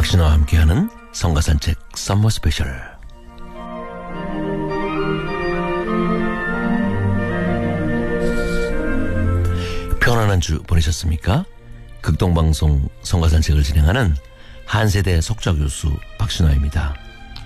박신호와 함께하는 성가산책 썸머 스페셜. 편안한 주 보내셨습니까? 극동방송 성가산책을 진행하는 한세대 석좌교수 박신호입니다.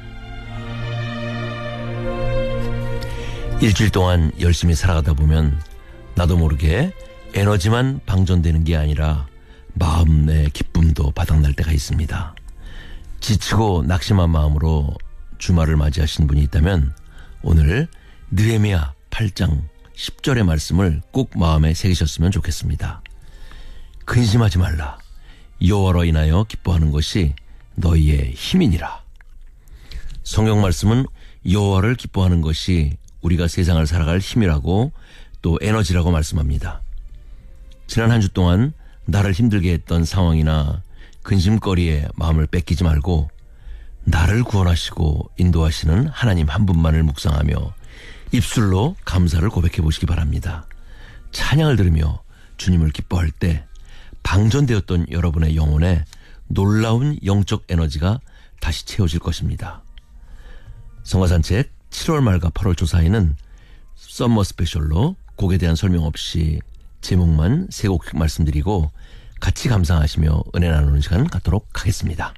일주일 동안 열심히 살아가다 보면 나도 모르게 에너지만 방전되는 게 아니라 마음의 기쁨도 바닥날 때가 있습니다. 지치고 낙심한 마음으로 주말을 맞이하신 분이 있다면 오늘 느헤미야 8장 10절의 말씀을 꼭 마음에 새기셨으면 좋겠습니다. 근심하지 말라. 여호와로 인하여 기뻐하는 것이 너희의 힘이니라. 성경 말씀은 여호와를 기뻐하는 것이 우리가 세상을 살아갈 힘이라고 또 에너지라고 말씀합니다. 지난 한 주 동안 나를 힘들게 했던 상황이나 근심거리에 마음을 뺏기지 말고 나를 구원하시고 인도하시는 하나님 한 분만을 묵상하며 입술로 감사를 고백해 보시기 바랍니다. 찬양을 들으며 주님을 기뻐할 때 방전되었던 여러분의 영혼에 놀라운 영적 에너지가 다시 채워질 것입니다. 성가산책 7월 말과 8월 초 사이는 썸머 스페셜로 곡에 대한 설명 없이 제목만 3곡 말씀드리고 같이 감상하시며 은혜 나누는 시간 갖도록 하겠습니다.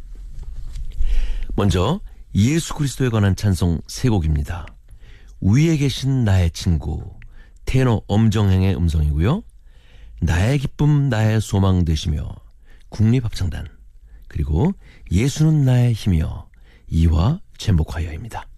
먼저 예수 그리스도에 관한 찬송 3곡입니다. 위에 계신 나의 친구 테너 엄정행의 음성이고요. 나의 기쁨 나의 소망 되시며 국립합창단, 그리고 예수는 나의 힘이여 이화 최목화여입니다.